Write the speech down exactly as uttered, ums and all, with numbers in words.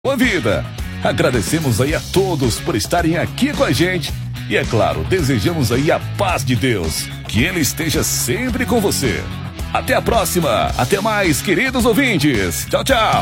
Boa vida! Agradecemos aí a todos por estarem aqui com a gente e, é claro, desejamos aí a paz de Deus, que Ele esteja sempre com você. Até a próxima! Até mais, queridos ouvintes! Tchau, tchau!